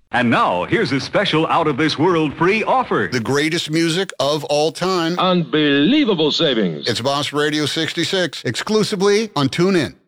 And now, here's a special out-of-this-world free offer. The greatest music of all time. Unbelievable savings. It's Boss Radio 66, exclusively on TuneIn.